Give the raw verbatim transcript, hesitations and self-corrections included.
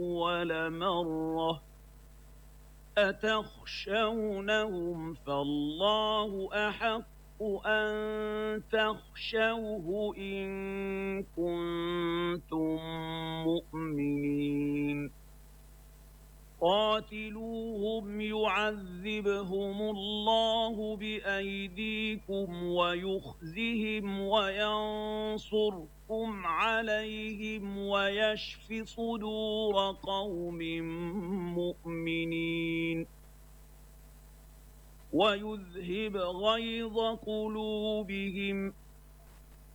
أول مرة أتخشونهم فالله أحق أن تخشوه إن كنتم مؤمنين قاتلوهم يعذبهم الله بأيديكم ويخزهم وينصركم عليهم ويشف صدور قوم مؤمنين ويذهب غيظ قلوبهم